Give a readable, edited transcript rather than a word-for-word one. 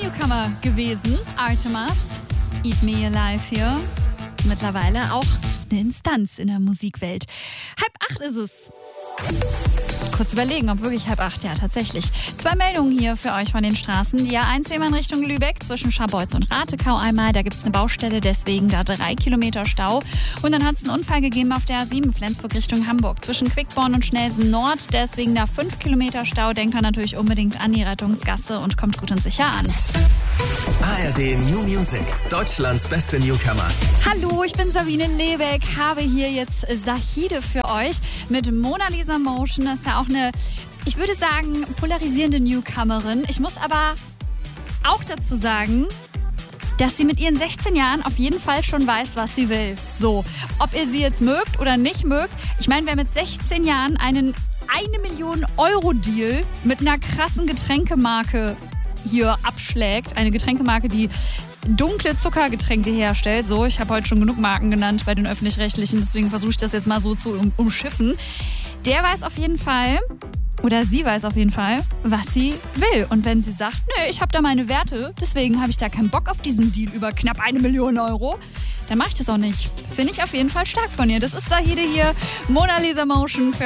Newcomer gewesen. Artemas, Eat Me Alive hier. Mittlerweile auch eine Instanz in der Musikwelt. 7:30 ist es. Kurz überlegen, ob wirklich 7:30, ja tatsächlich. 2 Meldungen hier für euch von den Straßen. Die A1 in Richtung Lübeck zwischen Scharbeutz und Ratekau einmal. Da gibt es eine Baustelle, deswegen da 3 Kilometer Stau. Und dann hat es einen Unfall gegeben auf der A7 Flensburg Richtung Hamburg zwischen Quickborn und Schnelsen Nord. Deswegen da 5 Kilometer Stau. Denkt dann natürlich unbedingt an die Rettungsgasse und kommt gut und sicher an. ARD New Music, Deutschlands beste Newcomer. Hallo, ich bin Sabine Lebeck, habe hier jetzt Zahide für euch mit Mona Lisa Motion. Das ist ja auch eine, ich würde sagen, polarisierende Newcomerin. Ich muss aber auch dazu sagen, dass sie mit ihren 16 Jahren auf jeden Fall schon weiß, was sie will. So, ob ihr sie jetzt mögt oder nicht mögt. Ich meine, wer mit 16 Jahren einen 1-Million-Euro-Deal mit einer krassen Getränkemarke hier abschlägt, eine Getränkemarke, die dunkle Zuckergetränke herstellt. So, ich habe heute schon genug Marken genannt bei den Öffentlich-Rechtlichen, deswegen versuche ich das jetzt mal so zu umschiffen. Der weiß auf jeden Fall, oder sie weiß auf jeden Fall, was sie will. Und wenn sie sagt, nö, ich habe da meine Werte, deswegen habe ich da keinen Bock auf diesen Deal über knapp 1 Million Euro, dann mache ich das auch nicht. Finde ich auf jeden Fall stark von ihr. Das ist Zahide hier, Mona Lisa Motion für